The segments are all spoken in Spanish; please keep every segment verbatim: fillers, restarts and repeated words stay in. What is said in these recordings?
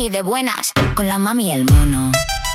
mami de buenas, con la mami y el mono.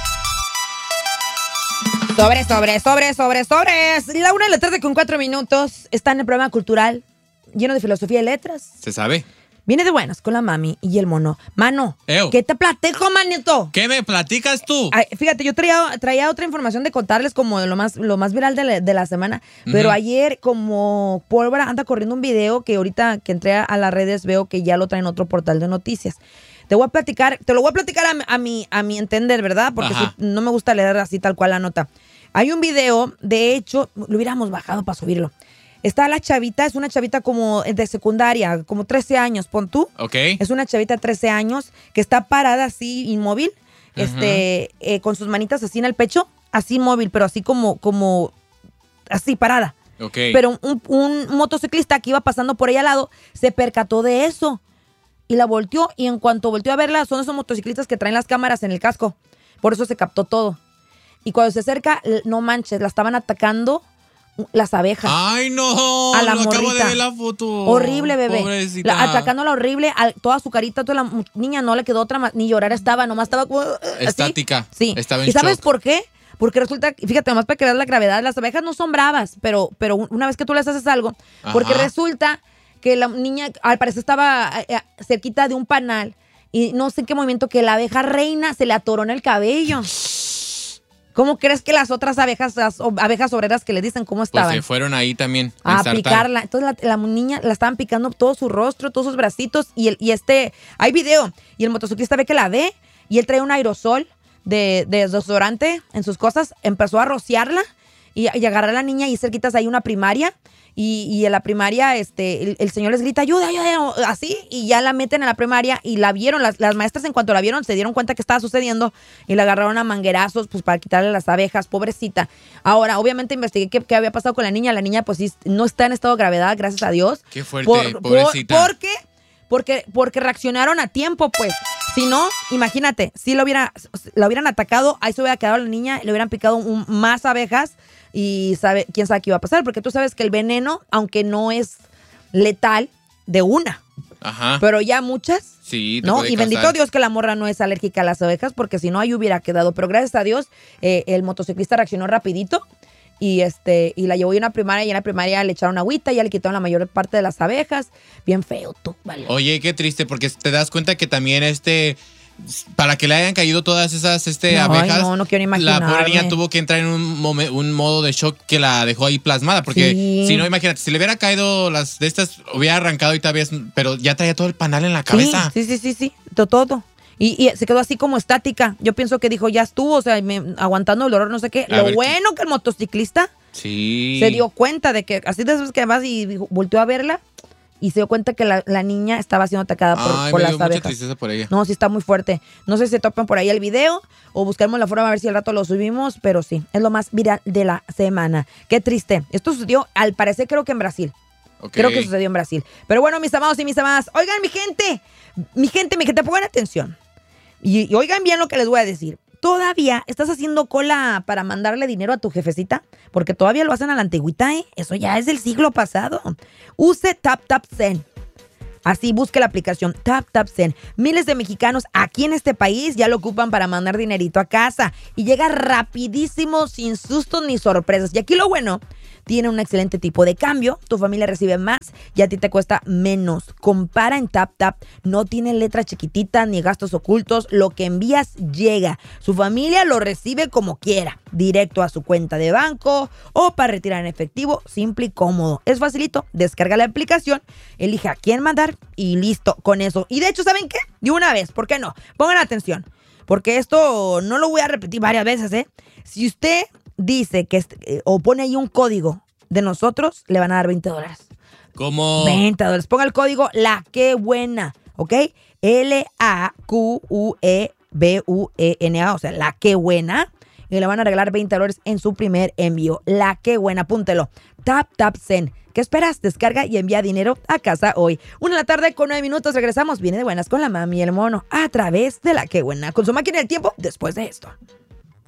Sobre, sobre, sobre, sobre, sobre. La una de la tarde con cuatro minutos. Está en el programa cultural lleno de filosofía y letras. ¿Se sabe? Viene de buenas con la mami y el mono. Mano, Eo. ¿qué te platico, manito? ¿Qué me platicas tú? Ay, fíjate, yo traía, traía otra información de contarles como de lo más, lo más viral de la, de la semana. Pero Ujú. ayer, como pólvora, anda corriendo un video que ahorita que entré a las redes veo que ya lo traen otro portal de noticias. Te voy a platicar, te lo voy a platicar a, a, mi, a mi entender, ¿verdad? Porque si, no me gusta leer así tal cual la nota. Hay un video, de hecho, lo hubiéramos bajado para subirlo. Está la chavita, es una chavita como de secundaria, como trece años, pon tú. Ok. Es una chavita de trece años que está parada así, inmóvil, uh-huh. este, eh, con sus manitas así en el pecho, así inmóvil, pero así como, como, así parada. Ok. Pero un, un motociclista que iba pasando por ahí al lado se percató de eso y la volteó, y en cuanto volteó a verla, son esos motociclistas que traen las cámaras en el casco. Por eso se captó todo. Y cuando se acerca, no manches, la estaban atacando las abejas. ¡Ay, no! A la Lo acabo morrita. de ver la foto. Horrible, bebé. Pobrecita. La, atacándola horrible, a, toda su carita, toda la niña no le quedó otra, más, ni llorar estaba, nomás estaba como... Estática. Sí. Estaba en ¿Y sabes shock. por qué? Porque resulta, fíjate, nomás para que veas la gravedad, las abejas no son bravas, pero, pero una vez que tú les haces algo, Ajá. porque resulta que la niña, al parecer, estaba eh, cerquita de un panal, y no sé en qué movimiento, que la abeja reina se le atoró en el cabello. ¿Cómo crees que las otras abejas, las abejas obreras que le dicen, cómo estaban? Pues se fueron ahí también a ensartar. picarla. Entonces la, la niña la estaban picando todo su rostro, todos sus bracitos, y, el, y este, hay video, y el motociclista ve que la ve, y él trae un aerosol de, de desodorante en sus cosas, empezó a rociarla, y, y agarrar a la niña, y cerquitas hay una primaria, y, y en la primaria este, el, el señor les grita, ayuda, ayuda, así, y ya la meten a la primaria, y la vieron, las, las maestras en cuanto la vieron se dieron cuenta que estaba sucediendo, y la agarraron a manguerazos, pues para quitarle las abejas, pobrecita. Ahora, obviamente investigué qué, qué había pasado con la niña, la niña pues sí, no está en estado de gravedad, gracias a Dios. Qué fuerte, por, pobrecita. Por, ¿Por qué? Porque, porque reaccionaron a tiempo, pues. Si no, imagínate, si lo hubiera, la hubieran atacado, ahí se hubiera quedado la niña, le hubieran picado un, más abejas, y sabe, quién sabe qué iba a pasar, porque tú sabes que el veneno, aunque no es letal, de una. Ajá. Pero ya muchas, sí, te ¿no? puede Y bendito causar. Dios que la morra no es alérgica a las abejas, porque si no, ahí hubiera quedado. Pero gracias a Dios, eh, el motociclista reaccionó rapidito, y este y la llevó a una primaria, y en la primaria le echaron agüita, y ya le quitaron la mayor parte de las abejas. Bien feo, tú, vale. Oye, qué triste, porque te das cuenta que también este... Para que le hayan caído todas esas este, No, abejas, ay, no, no quiero la imaginarme. pobre niña tuvo que entrar en un, momen- un modo de shock que la dejó ahí plasmada. Porque Sí. si no, imagínate, si le hubiera caído las de estas, hubiera arrancado y todavía, pero ya traía todo el panal en la cabeza. Sí, sí, sí, sí, sí, to- todo. Y, y se quedó así como estática. Yo pienso que dijo, ya estuvo, o sea, me- aguantando el dolor, no sé qué. A Lo ver, bueno que el motociclista Sí. se dio cuenta de que, así de esos que vas y dijo, volteó a verla, y se dio cuenta que la, la niña estaba siendo atacada por, Ay, por me las dio mucha abejas. tristeza por ella. No, sí está muy fuerte. No sé si se topan por ahí el video o busquemos la forma a ver si al rato lo subimos, pero sí, es lo más viral de la semana. Qué triste. Esto sucedió, al parecer, creo que en Brasil. Ok. Creo que sucedió en Brasil. Pero bueno, mis amados y mis amadas, oigan, mi gente, mi gente, mi gente, pongan atención. Y, y oigan bien lo que les voy a decir. ¿Todavía estás haciendo cola para mandarle dinero a tu jefecita? Porque todavía lo hacen a la antigüita, ¿eh? Eso ya es del siglo pasado. Use TapTapSend. Así, busque la aplicación TapTapSend. Miles de mexicanos aquí en este país ya lo ocupan para mandar dinerito a casa. Y llega rapidísimo, sin sustos ni sorpresas. Y aquí lo bueno, tiene un excelente tipo de cambio. Tu familia recibe más y a ti te cuesta menos. Compara en TapTap. No tiene letras chiquititas ni gastos ocultos. Lo que envías llega. Su familia lo recibe como quiera. Directo a su cuenta de banco o para retirar en efectivo. Simple y cómodo. Es facilito. Descarga la aplicación. Elige a quién mandar y listo con eso. Y de hecho, ¿saben qué? De una vez, ¿por qué no? Pongan atención. Porque esto no lo voy a repetir varias veces, ¿eh? Si usted dice que eh, o pone ahí un código de nosotros, le van a dar veinte dólares. ¿Cómo? veinte dólares. Ponga el código La Que Buena, ¿ok? L A Q U E B U E N A, o sea, La Que Buena. Y le van a regalar veinte dólares en su primer envío. La Que Buena, apúntelo. TapTapSend. ¿Qué esperas? Descarga y envía dinero a casa hoy. Una de la tarde con nueve minutos. Regresamos. Viene de buenas con la mami y el mono a través de La Que Buena. Con su máquina del tiempo después de esto.